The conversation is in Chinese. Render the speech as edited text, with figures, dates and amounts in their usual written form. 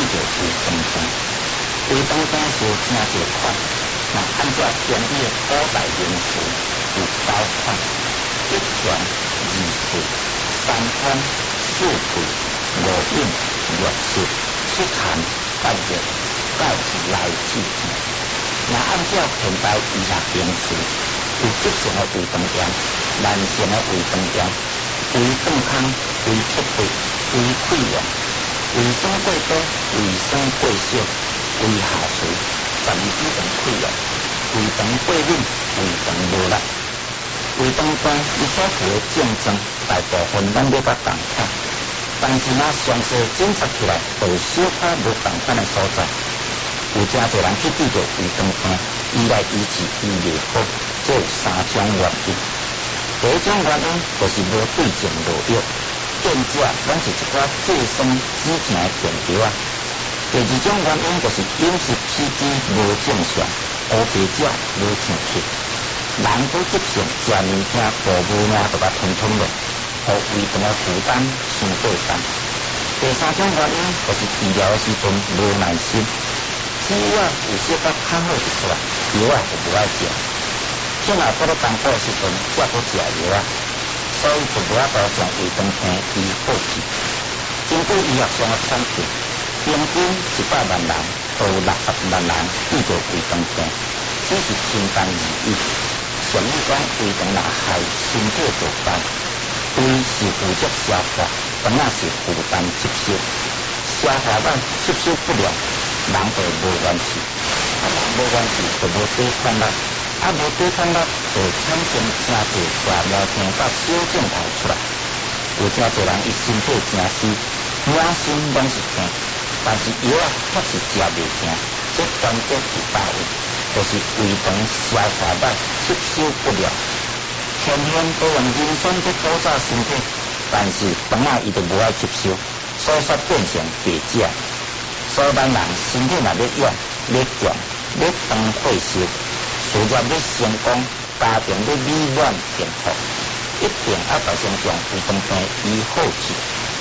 着胃肠病。胃肠病是真侪款，那按照中医的古代名词，有9款：一泉、二肺、三贪、四肺、五阴、六气、七寒、八热、9内气症。那按照现代医学名词，有急性的胃肠炎、慢性的胃肠炎、胃肠空、胃出血、胃溃疡、胃酸过多、胃酸过少、胃下垂、12指肠溃疡、胃肠过敏、胃肠无力。胃肠病伊所附的症状，大部分咱要甲共款，但是若详细检查起来，就有小可无共款的所在。有真侪人去治着胃肠病，伊来医治伊袂好，这有3种原因。第一种原因就是无对症无药，见者拢是一寡制酸止痛的片条啊。第二种原因就是饮食起居无正常，乌白食无清气，人都急性食物件步步命就甲吞落，互胃肠的负担伤过重。第三种原因就是治疗的时阵无耐心。只要有小可较好一出来，药啊就无爱食。趁也搁咧艰苦的时阵，才搁食药啊，所以就无法度将胃肠病医好治。根据医学上的统计，平均100万人到60万人治着胃肠病，只是轻重而已。常理讲，胃肠若害身体作怪，胃是负责消化，肠仔是负担吸收，消化歹吸收不良。人就无元气，无元气就无抵抗力，无抵抗力就产生真侪大苗病甲小症头出来。有真侪人伊身体真虚，满身拢是病，但是药啊确实食袂停。这关键伫倒位，就是胃肠消化歹，吸收不良。天天都用磷酸去鼓噪身体，但是肠仔伊就无爱吸收，所以说变成白食。所以咱人身体若要勇、要强、要长退休，事业要成功，家庭要美满幸福，一定要先将胃肠病医好治。